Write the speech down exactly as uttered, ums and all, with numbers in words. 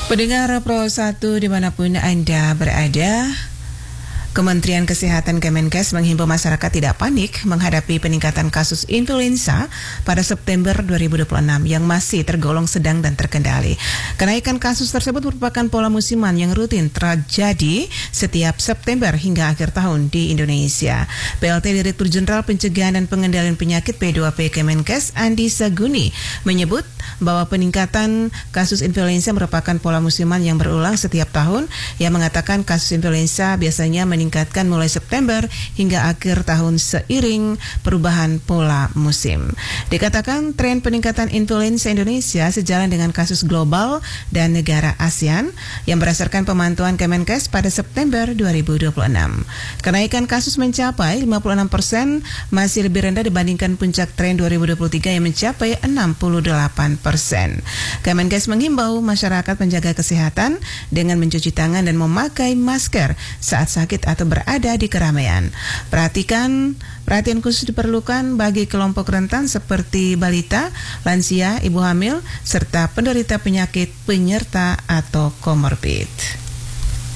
Pendengar Pro satu dimanapun Anda berada, Kementerian Kesehatan Kemenkes menghimbau masyarakat tidak panik menghadapi peningkatan kasus influenza pada September dua ribu dua puluh enam yang masih tergolong sedang dan terkendali. Kenaikan kasus tersebut merupakan pola musiman yang rutin terjadi setiap September hingga akhir tahun di Indonesia. P L T Direktur Jenderal Pencegahan dan Pengendalian Penyakit P dua P Kemenkes Andi Saguni menyebut bahwa peningkatan kasus influenza merupakan pola musiman yang berulang setiap tahun. Yang mengatakan kasus influenza biasanya meningkatkan mulai September hingga akhir tahun seiring perubahan pola musim. Dikatakan tren peningkatan influenza Indonesia sejalan dengan kasus global dan negara ASEAN yang berdasarkan pemantauan Kemenkes pada September dua ribu dua puluh enam. Kenaikan kasus mencapai lima puluh enam persen, masih lebih rendah dibandingkan puncak tren dua ribu dua puluh tiga yang mencapai enam puluh delapan persen. Kemenkes menghimbau masyarakat menjaga kesehatan dengan mencuci tangan dan memakai masker saat sakit atau berada di keramaian. Perhatikan, perhatian khusus diperlukan bagi kelompok rentan seperti balita, lansia, ibu hamil, serta penderita penyakit penyerta atau komorbid.